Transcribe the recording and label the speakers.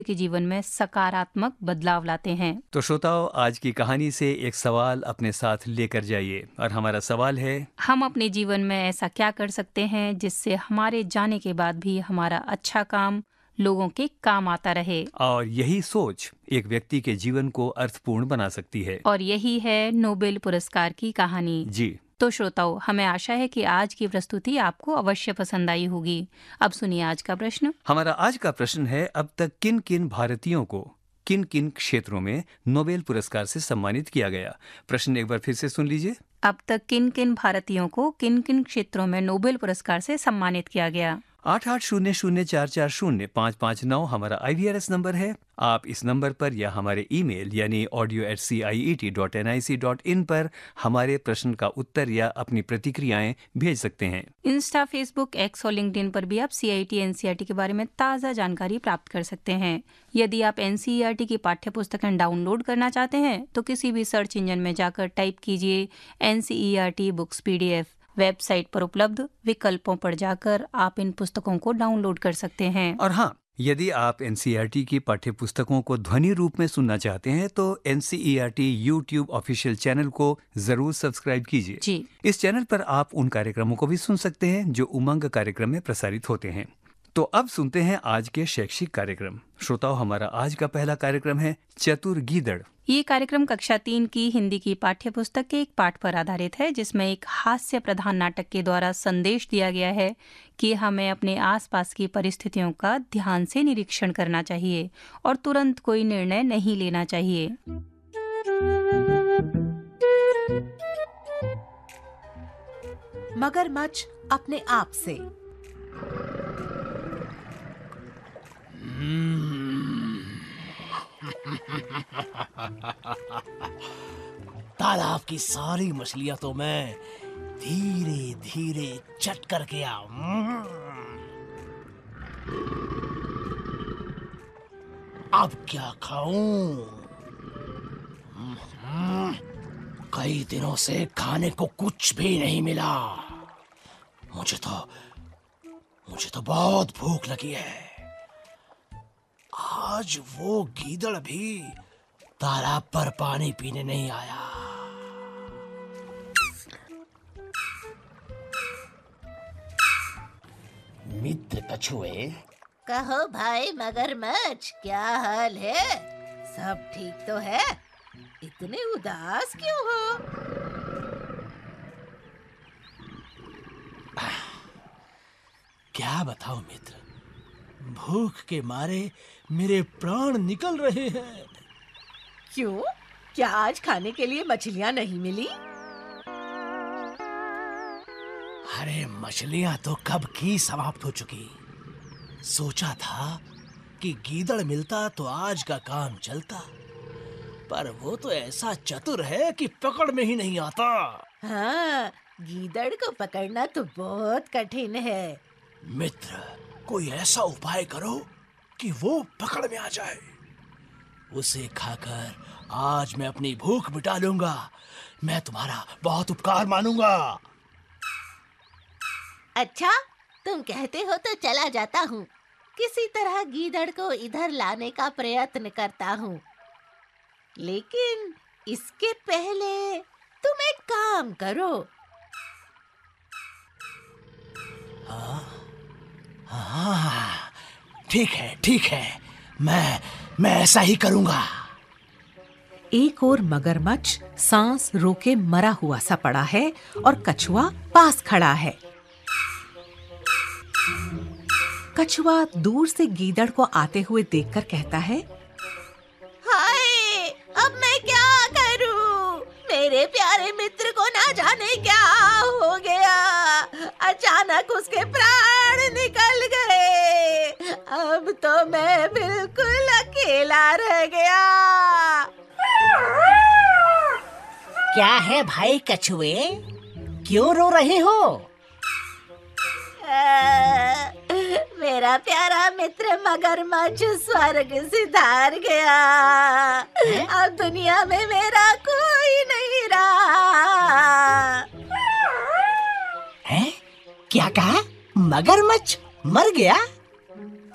Speaker 1: के जीवन में सकारात्मक बदलाव लाते हैं।
Speaker 2: तो श्रोताओ, आज की कहानी से एक सवाल अपने साथ लेकर जाइए और हमारा सवाल है,
Speaker 1: हम अपने जीवन में ऐसा क्या कर सकते हैं जिससे हमारे जाने के बाद भी हमारा अच्छा काम लोगों के काम आता रहे।
Speaker 2: और यही सोच एक व्यक्ति के जीवन को अर्थपूर्ण बना सकती है।
Speaker 1: और यही है नोबेल पुरस्कार की कहानी।
Speaker 2: जी
Speaker 1: तो श्रोताओं, हमें आशा है कि आज की प्रस्तुति आपको अवश्य पसंद आई होगी। अब सुनिए आज का प्रश्न।
Speaker 2: हमारा आज का प्रश्न है, अब तक किन किन भारतीयों को किन किन क्षेत्रों में नोबेल पुरस्कार से सम्मानित किया गया। प्रश्न एक बार फिर से सुन लीजिए।
Speaker 1: अब तक किन किन भारतीयों को किन किन क्षेत्रों में नोबेल पुरस्कार से सम्मानित किया गया।
Speaker 2: 8800440559 हमारा IVRS नंबर है। आप इस नंबर पर या हमारे ईमेल यानी audio@ciet.nic.in पर हमारे प्रश्न का उत्तर या अपनी प्रतिक्रियाएं भेज सकते हैं।
Speaker 1: इंस्टा, फेसबुक, एक्स और लिंक्डइन पर भी आप CIET NCERT के बारे में ताज़ा जानकारी प्राप्त कर सकते हैं। यदि आप NCERT की पाठ्य पुस्तकें डाउनलोड करना चाहते हैं तो किसी भी सर्च इंजन में जाकर टाइप कीजिए NCERT बुक्स PDF। वेबसाइट पर उपलब्ध विकल्पों पर जाकर आप इन पुस्तकों को डाउनलोड कर सकते हैं।
Speaker 2: और हाँ, यदि आप NCERT की पाठ्य पुस्तकों को ध्वनि रूप में सुनना चाहते हैं तो NCERT YouTube ऑफिशियल चैनल को जरूर सब्सक्राइब कीजिए।
Speaker 1: जी।
Speaker 2: इस चैनल पर आप उन कार्यक्रमों को भी सुन सकते हैं जो उमंग कार्यक्रम में प्रसारित होते हैं। तो अब सुनते हैं आज के शैक्षिक कार्यक्रम। श्रोताओं, हमारा आज का पहला कार्यक्रम है चतुर गीदड़।
Speaker 1: ये कार्यक्रम कक्षा 3 की हिंदी की पाठ्य पुस्तक के एक पाठ पर आधारित है, जिसमें एक हास्य प्रधान नाटक के द्वारा संदेश दिया गया है कि हमें अपने आसपास की परिस्थितियों का ध्यान से निरीक्षण करना चाहिए और तुरंत कोई निर्णय नहीं लेना चाहिए।
Speaker 3: मगरमच्छ अपने आप से।
Speaker 4: तालाब की सारी मछलियां तो मैं धीरे धीरे चट कर गया। अब क्या खाऊं? कई दिनों से खाने को कुछ भी नहीं मिला। मुझे तो बहुत भूख लगी है। आज वो गीदड़ भी तालाब पर पानी पीने नहीं आया। मित्र कछुए।
Speaker 5: कहो भाई मगरमच्छ, क्या हाल है? सब ठीक तो है? इतने उदास क्यों हो?
Speaker 4: क्या बताऊं मित्र, भूख के मारे मेरे प्राण निकल रहे हैं।
Speaker 3: क्यों? क्या आज खाने के लिए मछलियां नहीं मिली?
Speaker 4: अरे मछलियां तो कब की समाप्त हो चुकी। सोचा था कि गीदड़ मिलता तो आज का काम चलता, पर वो तो ऐसा चतुर है कि पकड़ में ही नहीं आता।
Speaker 5: हाँ, गीदड़ को पकड़ना तो बहुत कठिन है।
Speaker 4: मित्र, कोई ऐसा उपाय करो कि वो पकड़ में आ जाए। उसे खाकर आज मैं अपनी भूख मिटा लूंगा। मैं तुम्हारा बहुत उपकार मानूंगा।
Speaker 5: अच्छा, तुम कहते हो तो चला जाता हूँ। किसी तरह गीदड़ को इधर लाने का प्रयत्न करता हूँ, लेकिन इसके पहले तुम एक काम करो।
Speaker 4: हाँ, ठीक है, मैं ऐसा ही करूंगा।
Speaker 3: एक और मगरमच्छ सांस रोके मरा हुआ सा पड़ा है और कछुआ पास खड़ा है। कछुआ दूर से गीदड़ को आते हुए देखकर कहता है,
Speaker 5: हाय, अब मैं क्या करूं? मेरे प्यारे मित्र को ना जाने क्या हो गया। अचानक उसके प्राण निकल गए। अब तो मैं बिल्कुल अकेला रह गया।
Speaker 4: क्या है भाई कछुए, क्यों रो रहे हो?
Speaker 5: मेरा प्यारा मित्र मगरमच्छ स्वर्ग सिधार गया। अब दुनिया में मेरा कोई नहीं रहा।
Speaker 4: हैं? क्या कहा? मगरमच्छ मर गया?